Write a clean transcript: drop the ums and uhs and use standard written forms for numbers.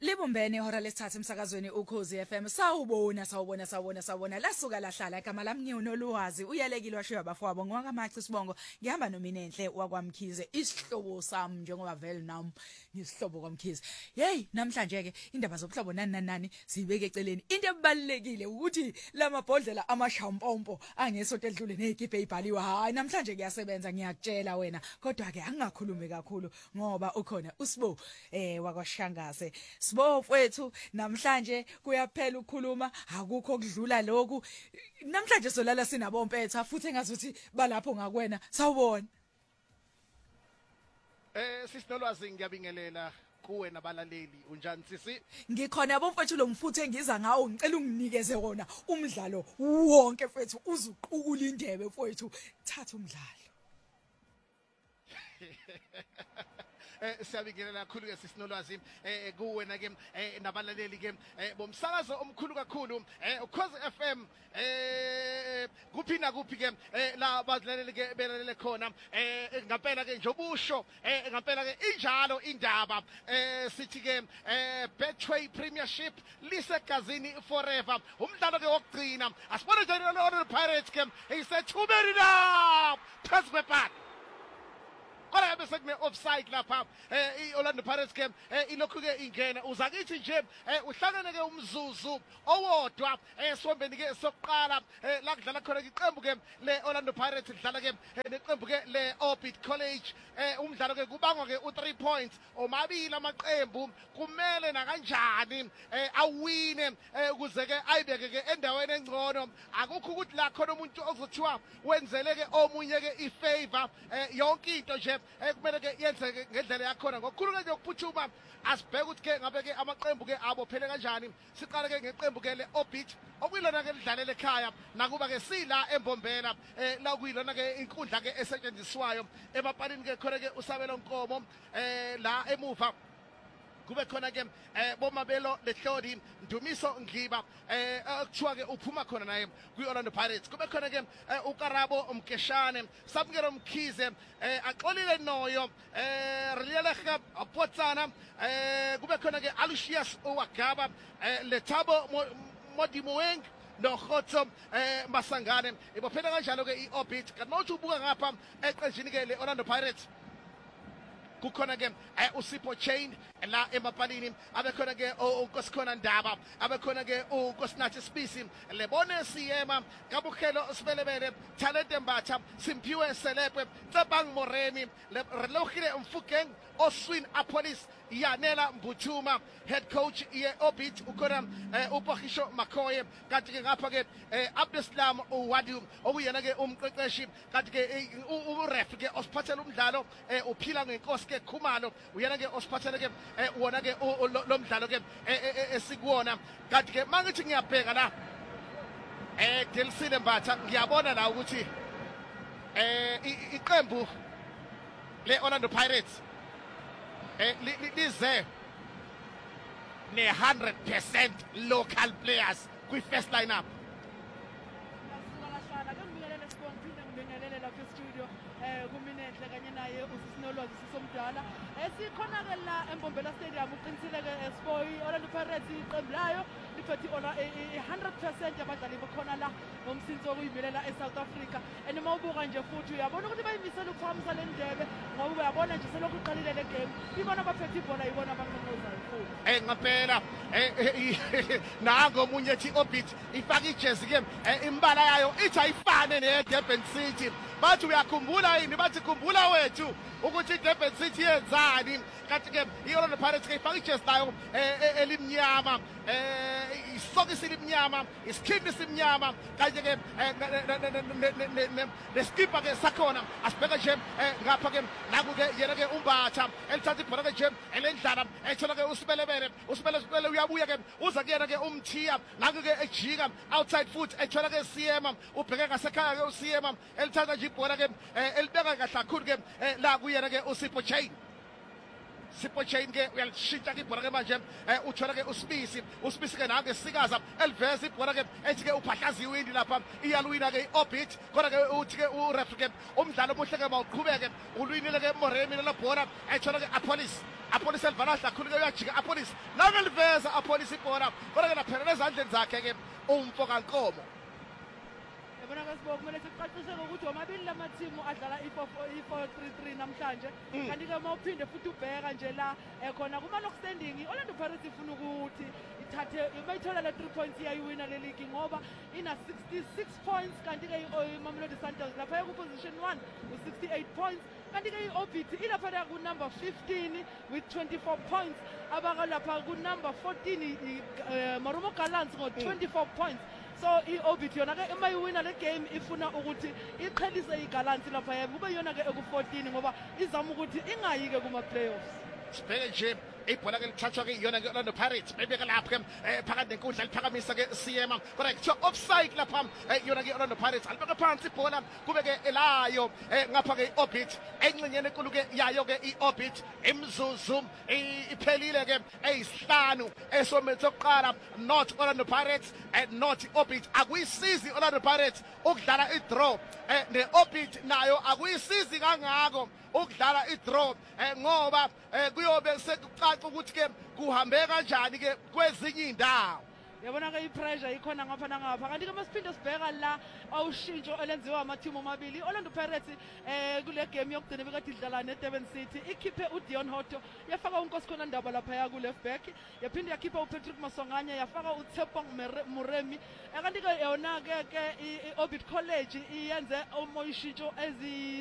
Libumbene ihora lesithathu emsakazweni uKhozi FM sawubona lasuka lahlala igama lami ngiwunolwazi uyalekile washiya abafowabo ngwakamachi sibongo ngihamba nominenhle wakwamkhize isihlobo sami njengoba vele nami ngisihlobo kwamkhize hey namhlanje ke indaba zobuhlobo nani sibeke eceleni into ebalekile ukuthi lamabhodlela amashampompo angesonto edlule nezigibe ezibhaliwe hayi namhlanje kuyasebenza ngiyakutshela wena kodwa ke angakhulumi kakhulu ngoba ukhona uSibo wakwashangase Sibo mfowethu namhlanje kuyaphela ukukhuluma akukho okudlula lokhu namhlanje solala sinabompetha futhi engazuthi balapho ngakwena sawubona Sisinolwazi ngiyabingelela kuwe nabalaleli unjani sisi Ngikhona bomfethu lo mfutho engiza ngawo ngicela unginikeze wona umdlalo wonke mfethu uzuqukula indebe mfowethu thatha umdlalo Siyabingelela kakhulu ke sisinolwazi kuwena ke nabalaleli ke bomsakazo omkhulu kakhulu ukhozi FM kuphi na kuphi ke la bazilaleli ke belalele khona ngempela ke njobusho ngempela ke injalo indaba sithi ke Betway Premiership lisegazini forever umdlalo ke wokugcina asibone nje lo Pirates ke isethubeni la phezu kwebhaka Kodwa bese kune offside lapha iOrlando Pirates game ilokhu ke ingena uzakithi nje uhlangene ke umzuzu owodwa esombeni ke sokuqala la kudlala khona iqembu ke leOrlando Pirates lidlala ke neqembu ke leOrbit College umdlalo ke kubangwa ke u3 points omabili amaqembu kumele na kanjani awine ukuze ke ayibeke ke endaweni engcono akukho ukuthi la khona umuntu ozothiwa wenzele ke omunye ke ifavor yonke into nje kumele ke yenzeke ngendlela yakhona ngokukhulu ke ukuphuthuma asibheke ukuthi ke ngabe ke amaqembu ke abo phele kanjani siqale ke ngeqembu ke leOrbit okuyilona ke lidlalele ekhaya nakuba ke sila embombela la kuyilona ke inkundla ke esetshenziswayo emapalini ke khona ke usabelo Nkomo la emuva kube khona ke bomabelo lehlodi Ndumiso Ngiba akuthiwa ke uphuma khona naye kwiOrlando Pirates kube khona ke uKarabo Mkeshane Sabungelo Mkhize axolile Noyo Relelege Apotsana kube khona ke Alucius Owagaba Lethabo Modimoeng no Khotso Masangane ibophela kanjalo ke iOrbit kanti mawuthi ubuka ngapha eqenjini ke leOrlando Pirates kukhona ke uSipho Chain la emapalini abekhona ke uNkosikhona Ndaba abekhona ke uNkosinathi Sibisi lebone siyema kabukhelo sibelebele Talent Mbatha Simphiwe Selepe Tsabang Moreni relogile Mfukeng Oswin Apolis Yanela Mbuthuma head coach yeOrbit ukhona uPokhisho Makoye kanti ke ngapha ke Abdeslam uWadu okuyena ke umqeqeshi kanti ke uref ke osiphathela umdlalo uphila ngenkosi ke Khumalo uyena ke osiphathele ke wona ke lo mdlalo ke esikuwona kanti ke mangithi ngiyabheka la Delisile Mbatha ngiyabona la ukuthi iqembu leOrlando Pirates lize ne 100% local players kwi first lineup kuminenhle kanye naye usisinolwazi sisomdala esikhona ke la eMbombela Stadium uqinisile ke Spoy Orlando Pirates iqembu layo liphethe ona 100% yabadlali bakhona la ngomsinzo okuyimelela eSouth Africa mawubuka nje futhi uyabona ukuthi bayimisela ukuphamisa le ndebe ngoba uyabona nje selokhu uqalile le game ibona baphethe ibhola ibona abanqoqozayo futhi ngampela nango omunye ethi Orbit ifaka ijezi ke imbala yayo ithi ayifane neDurban City bathi uyakhumbula yini bathi khumbula wethu ukuthi iDurban City yenzani kanti ke iOrlando Pirates ke ifaka ijezi layo elimnyama isokisi elimnyama isikhindi esimnyama kanye ke neskipa ke sakhona asibheka nje ngapha ke naku ke yena ke umbatha elithatha ibhola ke nje elendlala ethola ke usibele uyabuya ke uza kuyena ke umthiya naku ke ejika outside foot ethola ke Siyema ubheke ngasekhaya ke uSiyema elithatha nje ibhola ke elibeka kahle kakhulu ke la kuyena ke uSipho Chain Sipho Chain ke uyalishintsha ke ibhola ke manje uthola ke uSpisi ke nange sikaza eliveza ibhola ke ethi ke uphahlaza iwindi lapha iyalwina ke iOrbit kodwa ke uthi ke ureferee ke umdlalo omuhle ke mawuqhubeke ulwinile ke Moremi lebhola ethola ke Apolis elvanahla khulu ke uyajika Apolis nange liveza Apolis ibhola kodwa ke laphelela ezandleni zakhe ke umfo kaNkomo. Yabona ke Sibongo kumele siqaqishe ukuthi omabili lamathimu adlala i4-3-3 namhlanje kanti ke mawuphinde futhi ubheka nje la khona kuma knock standing Orlando Pirates ifuna ukuthi ithathe bayithola le 3 points yayiwina le league ngoba ina 66 points kanti ke iMamelodi Sundowns lapha ku position 1 with 68 points kanti ke iOrbit ilapha ku number 15 with 24 points abaka lapha ku number 14 Marumo Gallants ngo 24 points. So iOrbit yona ke emayiwina le game ifuna ukuthi iqhelise iGallants lapha yebo kube yona ke eku14 ngoba izama ukuthi ingayike kuma playoffs. Sibheke nje ibhola ke lithathwa ke iyona ke Orlando Pirates bebeka lapha phakathi nenkundla liphakamisa ke CM kodwa kuthiwa offside lapha iyona ke Orlando Pirates alibeka phansi ibhola kube ke elayo ngapha ke iOrbit enxinyene enkulu ke yayo ke iOrbit imzuzu iphelile ke eyisihlanu esometho oqala not Orlando Pirates not iOrbit akuyisizi Orlando Pirates ukudlala idraw neOrbit nayo akuyisizi kangako ukudlala idraw ngoba kuyobe sekucaca ukuthi ke kuhambe kanjani ke kwezinye indawo. Yabona ke ipressure ikhona ngapha nangapha kanti ke masiphinde sibheka la awushintsho elenziwa amathimu amabili Orlando Pirates kule game yokugcina bekade idlala neDurban City ikhiphe uDion Hoto yafaka uNkosikhona Ndaba lapha ya ku left back yaphinde yakhipha uPatrick Masonganya yafaka uTshepong Moremi kanti ke yona ke iOrbit College iyenze omoyishintsho ezi